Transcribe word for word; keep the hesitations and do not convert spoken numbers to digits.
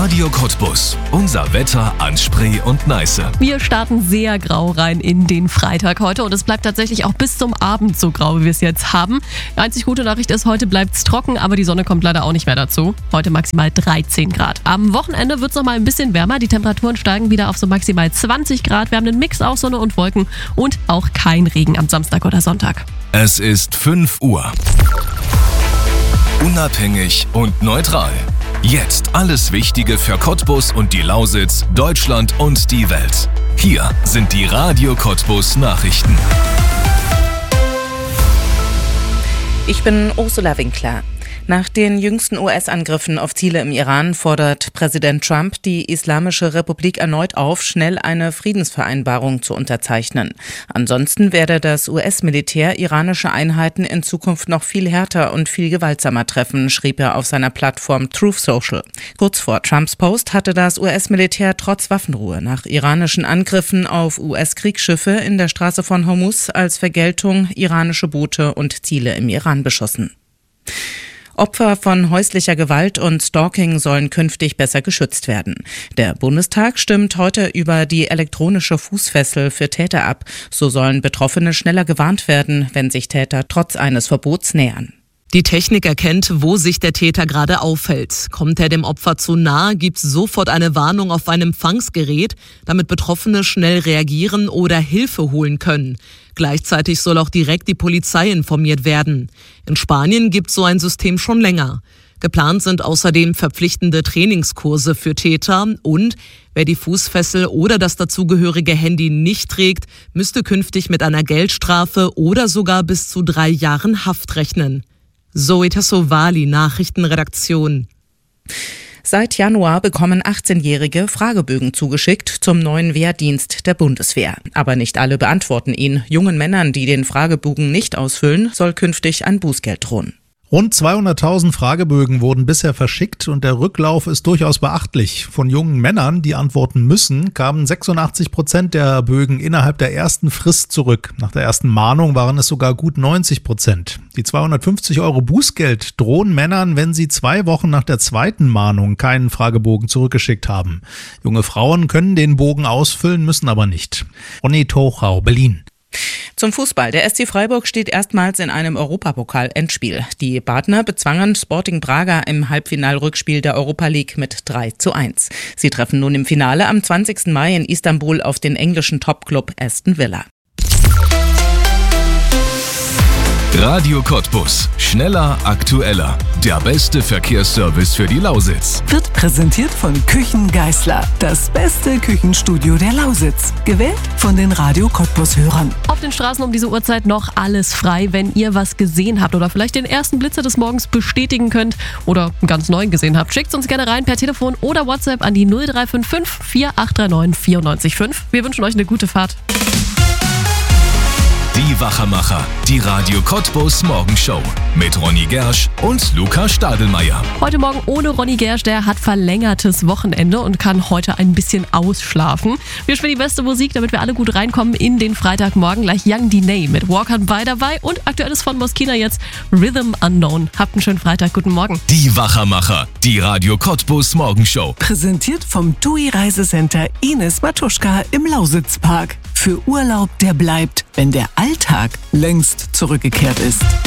Radio Cottbus. Unser Wetter an Spree und Neiße. Wir starten sehr grau rein in den Freitag heute und es bleibt tatsächlich auch bis zum Abend so grau, wie wir es jetzt haben. Die einzig gute Nachricht ist, heute bleibt es trocken, aber die Sonne kommt leider auch nicht mehr dazu. Heute maximal dreizehn Grad. Am Wochenende wird es noch mal ein bisschen wärmer. Die Temperaturen steigen wieder auf so maximal zwanzig Grad. Wir haben einen Mix aus Sonne und Wolken und auch kein Regen am Samstag oder Sonntag. Es ist fünf Uhr. Unabhängig und neutral. Jetzt alles Wichtige für Cottbus und die Lausitz, Deutschland und die Welt. Hier sind die Radio Cottbus Nachrichten. Ich bin Ursula Winkler. Nach den jüngsten U S-Angriffen auf Ziele im Iran fordert Präsident Trump die Islamische Republik erneut auf, schnell eine Friedensvereinbarung zu unterzeichnen. Ansonsten werde das U S-Militär iranische Einheiten in Zukunft noch viel härter und viel gewaltsamer treffen, schrieb er auf seiner Plattform Truth Social. Kurz vor Trumps Post hatte das U S-Militär trotz Waffenruhe nach iranischen Angriffen auf U S-Kriegsschiffe in der Straße von Hormuz als Vergeltung iranische Boote und Ziele im Iran beschossen. Opfer von häuslicher Gewalt und Stalking sollen künftig besser geschützt werden. Der Bundestag stimmt heute über die elektronische Fußfessel für Täter ab. So sollen Betroffene schneller gewarnt werden, wenn sich Täter trotz eines Verbots nähern. Die Technik erkennt, wo sich der Täter gerade aufhält. Kommt er dem Opfer zu nahe, gibt es sofort eine Warnung auf ein Empfangsgerät, damit Betroffene schnell reagieren oder Hilfe holen können. Gleichzeitig soll auch direkt die Polizei informiert werden. In Spanien gibt es so ein System schon länger. Geplant sind außerdem verpflichtende Trainingskurse für Täter und wer die Fußfessel oder das dazugehörige Handy nicht trägt, müsste künftig mit einer Geldstrafe oder sogar bis zu drei Jahren Haft rechnen. Zoe Tassovali, Nachrichtenredaktion. Seit Januar bekommen achtzehnjährige Fragebögen zugeschickt zum neuen Wehrdienst der Bundeswehr. Aber nicht alle beantworten ihn. Jungen Männern, die den Fragebogen nicht ausfüllen, soll künftig ein Bußgeld drohen. Rund zweihunderttausend Fragebögen wurden bisher verschickt und der Rücklauf ist durchaus beachtlich. Von jungen Männern, die antworten müssen, kamen sechsundachtzig Prozent der Bögen innerhalb der ersten Frist zurück. Nach der ersten Mahnung waren es sogar gut neunzig Prozent. Die zweihundertfünfzig Euro Bußgeld drohen Männern, wenn sie zwei Wochen nach der zweiten Mahnung keinen Fragebogen zurückgeschickt haben. Junge Frauen können den Bogen ausfüllen, müssen aber nicht. Ronny Tochau, Berlin. Zum Fußball. Der S C Freiburg steht erstmals in einem Europapokal-Endspiel. Die Badner bezwangen Sporting Braga im Halbfinalrückspiel der Europa League mit drei zu eins. Sie treffen nun im Finale am zwanzigsten Mai in Istanbul auf den englischen Topclub Aston Villa. Radio Cottbus. Schneller, aktueller. Der beste Verkehrsservice für die Lausitz. Wird präsentiert von Küchen Geisler. Das beste Küchenstudio der Lausitz. Gewählt von den Radio Cottbus-Hörern. Auf den Straßen um diese Uhrzeit noch alles frei. Wenn ihr was gesehen habt oder vielleicht den ersten Blitzer des Morgens bestätigen könnt oder einen ganz neuen gesehen habt, schickt uns gerne rein per Telefon oder WhatsApp an die null drei fünf fünf, vier acht drei neun, vier neun fünf. Wir wünschen euch eine gute Fahrt. Die Wachermacher, die Radio Cottbus Morgenshow mit Ronny Gersch und Luca Stadelmeier. Heute Morgen ohne Ronny Gersch, der hat verlängertes Wochenende und kann heute ein bisschen ausschlafen. Wir spielen die beste Musik, damit wir alle gut reinkommen in den Freitagmorgen. Gleich Young Diney mit Walk On By dabei und aktuelles von Moschina jetzt Rhythm Unknown. Habt einen schönen Freitag, guten Morgen. Die Wachermacher, die Radio Cottbus Morgenshow. Präsentiert vom T U I Reisecenter Ines Matuschka im Lausitzpark. Für Urlaub, der bleibt, wenn der Alltag längst zurückgekehrt ist.